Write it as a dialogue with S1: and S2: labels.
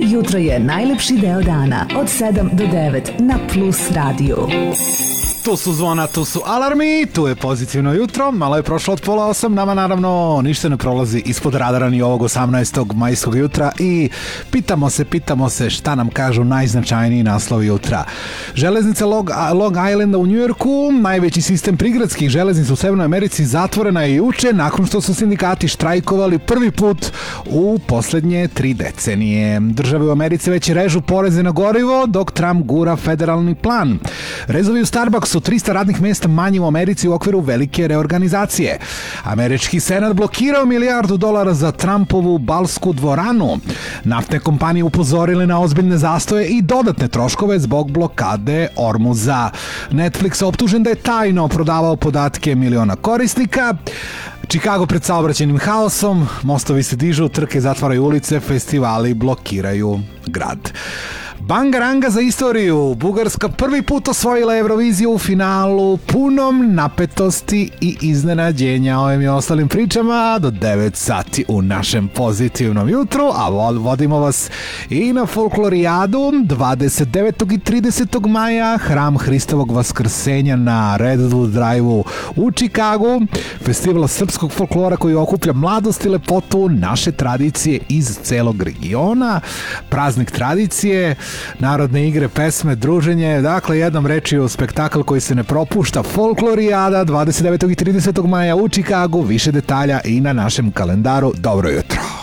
S1: Jutro je najlepši deo dana od 7 do 9 na Plus radiju.
S2: Tu su zvona, tu su alarmi, tu je pozitivno jutro, malo je prošlo od 7:30, nama naravno ništa ne prolazi ispod radara ni ovog 18. majskog jutra i pitamo se šta nam kažu najznačajniji naslovi jutra. Železnica Long Islanda u Njujorku, najveći sistem prigradskih železnica u Severnoj Americi, zatvorena je juče nakon što su sindikati štrajkovali prvi put u poslednje 3 decenije. Države u Americi već režu poreze na gorivo, dok Trump gura federalni plan. Rezovi u Starbucksu, 300 radnih mesta manje u Americi u okviru velike reorganizacije. Američki senat blokirao $1 milijardu za Trumpovu balsku dvoranu. Naftne kompanije upozorile na ozbiljne zastoje i dodatne troškove zbog blokade Ormuza. Netflix optužen da je tajno prodavao podatke miliona korisnika. Chicago pred saobraćajnim haosom, mostovi se dižu, trke zatvaraju ulice, festivali blokiraju grad. Bangaranga za istoriju. Bugarska prvi put osvojila Euroviziju u finalu punom napetosti i iznenađenja. Ovim i ostalim pričama do 9 sati u našem pozitivnom jutru, a vodimo vas i na folklorijadu 29. i 30. maja, hram Hristovog vaskrsenja na Redwood Drive-u u Chicagu, festival srpskog folklora koji okuplja mladost i lepotu naše tradicije iz celog regiona, praznik tradicije, narodne igre, pesme, druženje, dakle jednom rečju spektakl koji se ne propušta, folklorijada 29. i 30. maja u Chicagu, više detalja i na našem kalendaru. Dobro jutro.